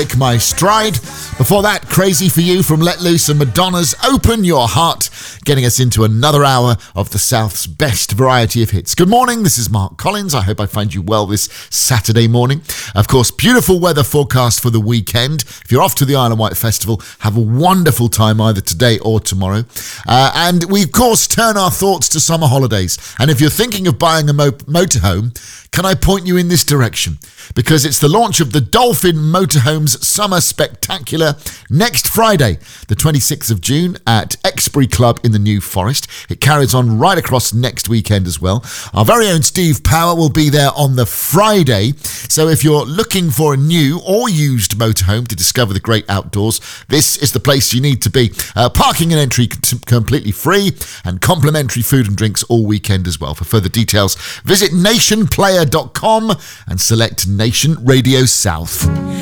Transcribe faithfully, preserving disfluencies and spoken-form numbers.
Take My Stride. Before that, Crazy For You from Let Loose and Madonna's Open Your Heart, getting us into another hour of the South's best variety of hits. Good morning, this is Mark Collins. I hope I find you well this Saturday morning. Of course, beautiful weather forecast for the weekend. If you're off to the Isle of Wight Festival, have a wonderful time either today or tomorrow. Uh, and we, of course, turn our thoughts to summer holidays. And if you're thinking of buying a mo- motorhome, can I point you in this direction? Because it's the launch of the Dolphin Motorhomes Summer Spectacular next Friday, the twenty-sixth of June at Exbury Club in the New Forest. It carries on right across next weekend as well. Our very own Steve Power will be there on the Friday. So if you're looking for a new or used motorhome to discover the great outdoors, this is the place you need to be. Uh, parking and entry c- completely free and complimentary food and drinks all weekend as well. For further details, visit nation player dot com and select Nation Radio South.